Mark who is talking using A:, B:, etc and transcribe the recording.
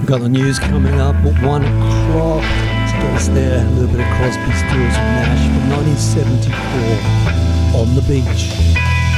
A: We've got the news coming up at 1 o'clock to get us there. A little bit of Crosby, Stills and Nash from 1974 on the beach.